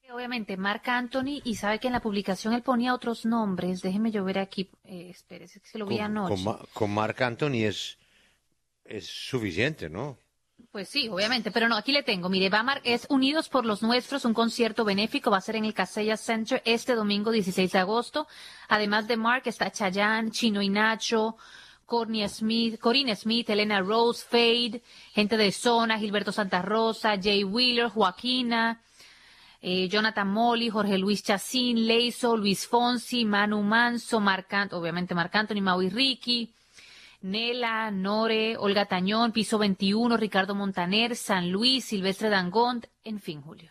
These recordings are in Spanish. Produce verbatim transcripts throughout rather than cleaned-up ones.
Obviamente, Marc Anthony, y sabe que en la publicación él ponía otros nombres. Déjeme yo ver aquí, eh, espérese, que lo vi Con, anoche. con, Ma- con Marc Anthony es, es suficiente, ¿no? Pues sí, obviamente, pero no, aquí le tengo. Mire, va a mar- es Unidos por los Nuestros, un concierto benéfico, va a ser en el Casella Center este domingo dieciséis de agosto. Además de Mark está Chayanne, Chino y Nacho, Courtney Smith, Corinne Smith, Elena Rose, Fade, gente de Zona, Gilberto Santa Rosa, Jay Wheeler, Joaquina, eh, Jonathan Molly, Jorge Luis Chacín, Leiso, Luis Fonsi, Manu Manso, Marc Ant- obviamente Marc Anthony, Mau y Ricky, Nela, Nore, Olga Tañón, Piso veintiuno, Ricardo Montaner, San Luis, Silvestre Dangond, en fin, Julio.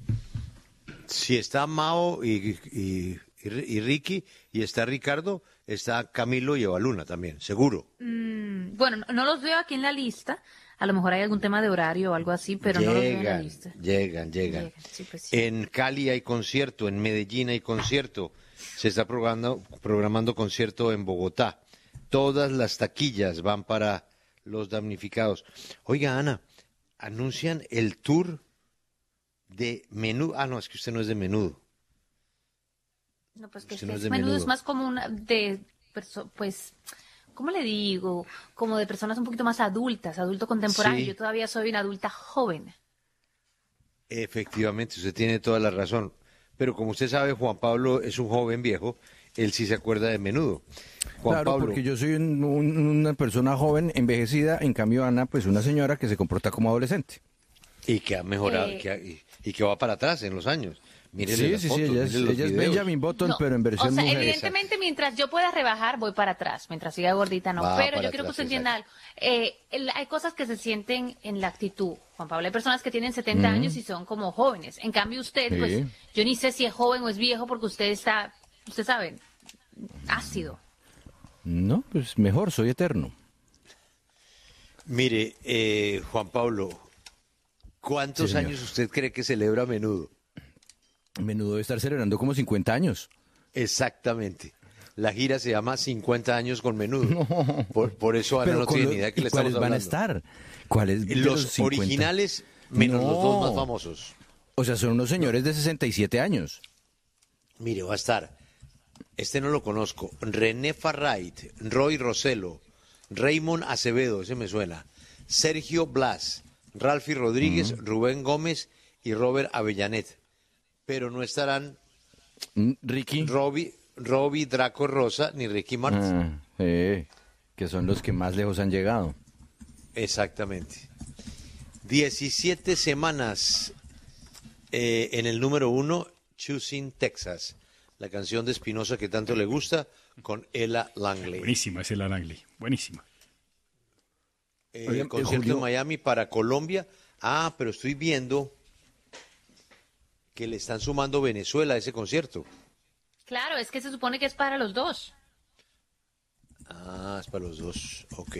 Si está Mao y, y, y, y Ricky y está Ricardo, está Camilo y Evaluna también, seguro. Mm, bueno, no, no los veo aquí en la lista. A lo mejor hay algún tema de horario o algo así, pero no los veo en la Llegan, lista. llegan, llegan. Llegan, sí, pues sí. En Cali hay concierto, en Medellín hay concierto. Se está programando, programando concierto en Bogotá. Todas las taquillas van para los damnificados. Oiga, Ana, anuncian el tour de Menudo. Ah, no, es que usted no es de Menudo. No, pues que Usted es, no es es de menudo, es Menudo. más como una de, perso- pues, ¿cómo le digo? Como de personas un poquito más adultas, adulto contemporáneo. Sí. Yo todavía soy una adulta joven. Efectivamente, usted tiene toda la razón. Pero como usted sabe, Juan Pablo es un joven viejo, él sí se acuerda de Menudo. Juan Claro, Pablo, porque yo soy un- un- una persona joven, envejecida, en cambio Ana, pues una señora que se comporta como adolescente. y que ha mejorado, Eh, que ha- y, y que va para atrás en los años. Mírele Sí, las sí, sí, fotos, ella es, mírele los ella es videos. Benjamin Button, No, pero en versión o sea, mujer. evidentemente mientras yo pueda rebajar, voy para atrás. Mientras siga gordita, no. Va Pero para yo quiero que atrás, usted entienda algo. Eh, el- hay cosas que se sienten en la actitud, Juan Pablo. Hay personas que tienen setenta Ujú. años y son como jóvenes. En cambio usted, Sí. pues, yo ni sé si es joven o es viejo porque usted está, usted sabe, ácido. No, pues mejor, soy eterno. Mire, eh, Juan Pablo, ¿cuántos Sí, señor. años usted cree que celebra a Menudo? Menudo debe estar celebrando como cincuenta años. Exactamente. La gira se llama cincuenta años con Menudo. Por, por eso Ana no con tiene lo- ni idea que ¿y le estamos ¿cuáles van a hablando. estar? ¿Cuáles de Los cincuenta? originales menos los dos No. más famosos. O sea, son unos señores de sesenta y siete años. Mire, va a estar, este no lo conozco, René Farrait, Roy Roselo, Raymond Acevedo, ese me suena, Sergio Blas, Ralphie Rodríguez, Rubén Gómez y Robert Avellanet. Pero no estarán Mm, Ricky. Robbie, Robbie Draco Rosa ni Ricky Martin. Ah, eh, que son los que más lejos han llegado. Exactamente. diecisiete semanas eh, en el número uno, Choosing Texas, la canción de Espinosa que tanto le gusta, con Ella Langley. Buenísima es el Langley, buenísima. Eh, Oigan, eh, concierto Julio- en Miami para Colombia. Ah, pero estoy viendo que le están sumando Venezuela a ese concierto. Claro, es que se supone que es para los dos. Ah, es para los dos. Ok.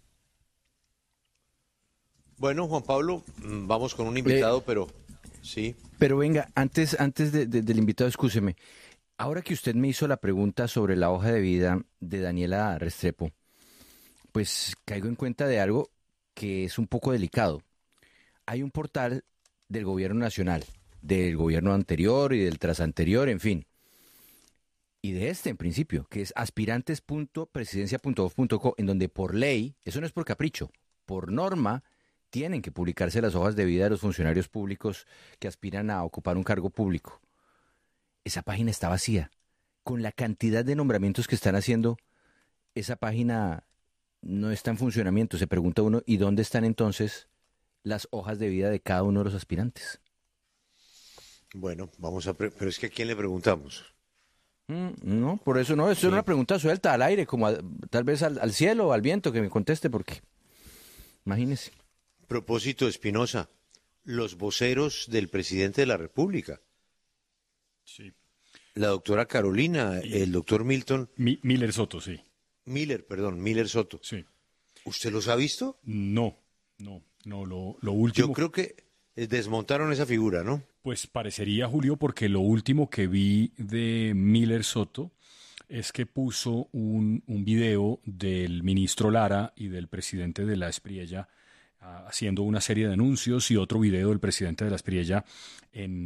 Bueno, Juan Pablo, mm, vamos con un invitado, pero sí. Pero venga, antes, antes de- de- del invitado, escúcheme. Ahora que usted me hizo la pregunta sobre la hoja de vida de Daniela Restrepo, pues caigo en cuenta de algo que es un poco delicado. Hay un portal del gobierno nacional, del gobierno anterior y del trasanterior, en fin. Y de este en principio, que es aspirantes punto presidencia punto gov punto co, en donde por ley, eso no es por capricho, por norma, tienen que publicarse las hojas de vida de los funcionarios públicos que aspiran a ocupar un cargo público. Esa página está vacía. Con la cantidad de nombramientos que están haciendo, esa página no está en funcionamiento. Se pregunta uno, ¿y dónde están entonces las hojas de vida de cada uno de los aspirantes? Bueno, vamos a... pre- pero es que ¿a quién le preguntamos? Mm, no, por eso no, eso Sí. es una pregunta suelta al aire, como a- tal vez al, al cielo o al viento que me conteste, porque imagínese. Propósito, Espinosa, los voceros del presidente de la República, Sí. la doctora Carolina, el doctor Milton, Mi- Miller Soto, sí. Miller, perdón, Miller Soto. Sí. ¿Usted los ha visto? No, no, no, lo, lo último. Yo creo que eh, desmontaron esa figura, ¿no? Pues parecería, Julio, porque lo último que vi de Miller Soto es que puso un, un video del ministro Lara y del presidente de la Espriella ah, haciendo una serie de anuncios y otro video del presidente de la Espriella en